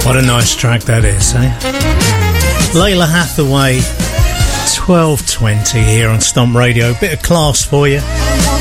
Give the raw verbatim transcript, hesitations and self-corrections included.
What a nice track that is, eh? Layla Hathaway, twelve twenty here on Stomp Radio. Bit of class for you.